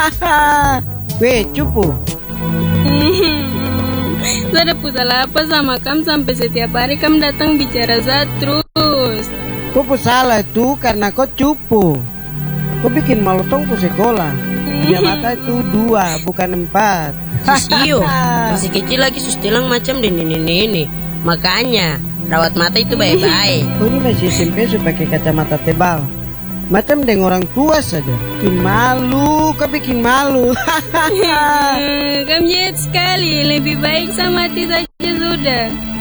Weh, cupu. Saya ada salah apa sama kamu sampai setiap hari kamu datang bicara saya terus. Kau salah itu karena kau cupu. Kau bikin malu tong ke sekolah. Dia mata itu 2 bukan 4. Sisio, masih kecil lagi sus tilang macam di ini. Makanya rawat mata itu baik-baik. Kau ini masih SMP pakai kacamata tebal. Macam dengan orang tua saja. Bikin malu, kau bikin malu. Kamu jahat sekali, lebih baik sama mati saja sudah.